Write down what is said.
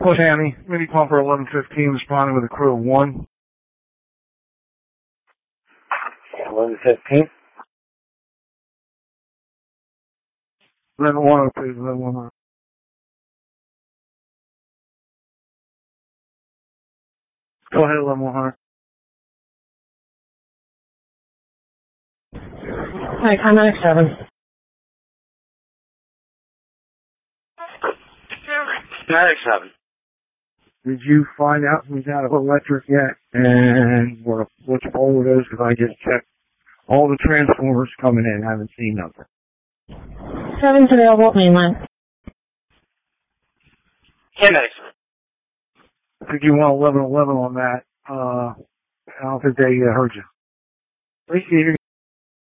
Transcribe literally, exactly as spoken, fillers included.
Push Annie, mini pumper eleven fifteen responding with a crew of one. eleven fifteen. eleven one oh, please, eleven one oh. Go ahead, eleven one hundred. Hi, Contact seven. Contact seven. Did you find out who's out of electric yet? And what, which pole it is? Because I just checked all the transformers coming in. Haven't seen nothing. Seven's available at mainline. Contact seven. I think you want eleven eleven on that. Uh, I don't think they uh, heard you. At least you